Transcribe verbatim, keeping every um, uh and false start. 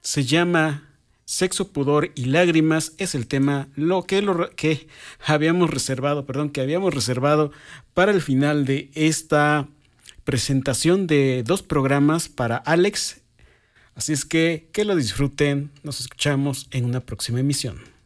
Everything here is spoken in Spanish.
se llama Sexo, Pudor y Lágrimas. Es el tema lo que, lo que habíamos reservado, perdón, que habíamos reservado para el final de esta presentación de dos programas para Alex. Así es que que lo disfruten. Nos escuchamos en una próxima emisión.